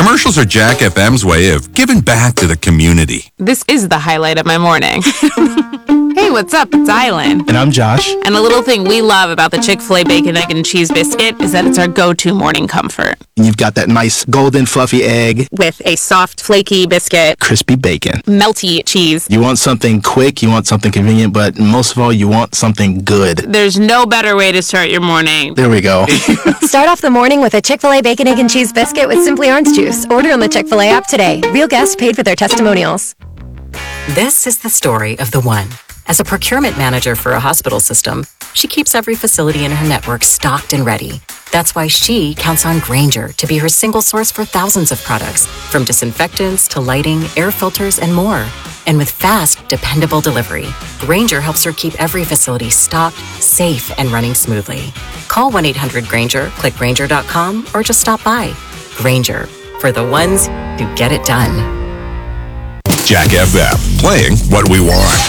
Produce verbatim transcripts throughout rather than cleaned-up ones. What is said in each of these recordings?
Commercials are Jack F M's way of giving back to the community. This is the highlight of my morning. Hey, what's up? It's Island. And I'm Josh. And a little thing we love about the Chick-fil-A Bacon, Egg, and Cheese Biscuit is that it's our go-to morning comfort. You've got that nice golden fluffy egg with a soft, flaky biscuit, crispy bacon, melty cheese. You want something quick, you want something convenient, but most of all, you want something good. There's no better way to start your morning. There we go. Start off the morning with a Chick-fil-A Bacon, Egg, and Cheese Biscuit with Simply Orange Juice. Order on the Chick-fil-A app today. Real guests paid for their testimonials. This is the story of the one. As a procurement manager for a hospital system, she keeps every facility in her network stocked and ready. That's why she counts on Grainger to be her single source for thousands of products, from disinfectants to lighting, air filters, and more. And with fast, dependable delivery, Grainger helps her keep every facility stocked, safe, and running smoothly. Call one eight hundred Grainger, click Grainger dot com, or just stop by. Grainger, for the ones who get it done. Jack F M, playing what we want.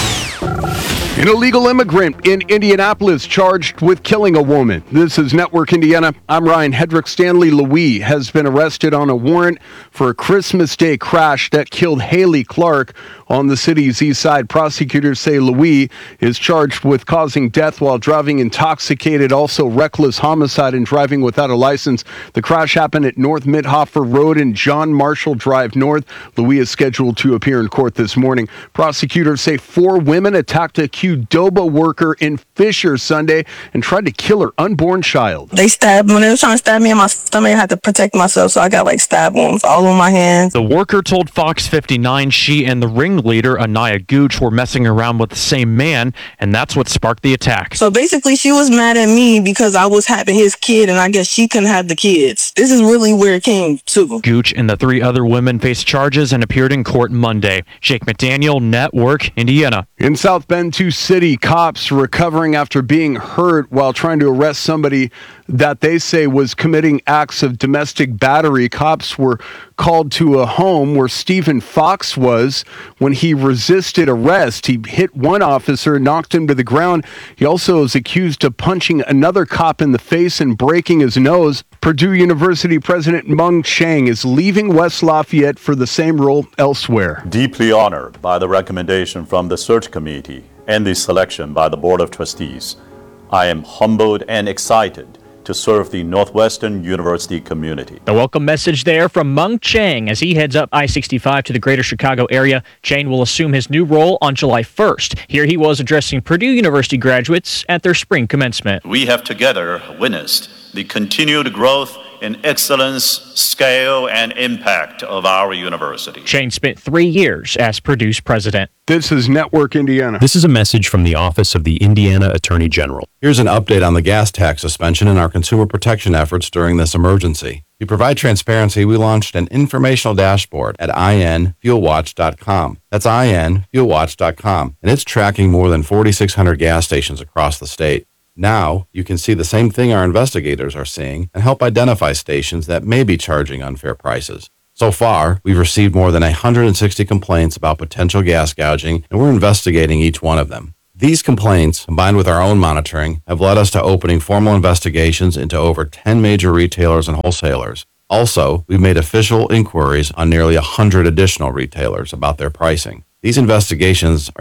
An illegal immigrant in Indianapolis charged with killing a woman. This is Network Indiana. I'm Ryan Hedrick. Stanley Louis has been arrested on a warrant for a Christmas Day crash that killed Haley Clark on the city's east side. Prosecutors say Louis is charged with causing death while driving intoxicated, also reckless homicide and driving without a license. The crash happened at North Mithofer Road and John Marshall Drive North. Louis is scheduled to appear in court this morning. Prosecutors say four women attacked a Qdoba worker in Fisher Sunday and tried to kill her unborn child. They stabbed, when they were trying to stab me in my stomach, I had to protect myself, so I got like stab wounds all over my hands. The worker told Fox fifty-nine she and the ringleader, Anaya Gooch, were messing around with the same man, and that's what sparked the attack. So basically, she was mad at me because I was having his kid, and I guess she couldn't have the kids. This is really where it came to. Gooch and the three other women faced charges and appeared in court Monday. Jake McDaniel, Network, Indiana. In South Bend, two City, cops recovering after being hurt while trying to arrest somebody that they say was committing acts of domestic battery. Cops were called to a home where Stephen Fox was when he resisted arrest. He hit one officer, knocked him to the ground. He also is accused of punching another cop in the face and breaking his nose. Purdue University President Mung Chiang is leaving West Lafayette for the same role elsewhere. Deeply honored by the recommendation from the search committee and the selection by the Board of Trustees, I am humbled and excited to serve the Northwestern University community. A welcome message there from Mung Chiang as he heads up I sixty-five to the greater Chicago area. Chiang will assume his new role on July first. Here he was addressing Purdue University graduates at their spring commencement. We have together witnessed the continued growth in excellence, scale, and impact of our university. Chiang spent three years as Purdue's president. This is Network Indiana. This is a message from the Office of the Indiana Attorney General. Here's an update on the gas tax suspension and our consumer protection efforts during this emergency. To provide transparency, we launched an informational dashboard at I N fuel watch dot com. That's I N fuel watch dot com, and it's tracking more than forty-six hundred gas stations across the state. Now, you can see the same thing our investigators are seeing and help identify stations that may be charging unfair prices. So far, we've received more than one hundred sixty complaints about potential gas gouging, and we're investigating each one of them. These complaints, combined with our own monitoring, have led us to opening formal investigations into over ten major retailers and wholesalers. Also, we've made official inquiries on nearly one hundred additional retailers about their pricing. These investigations are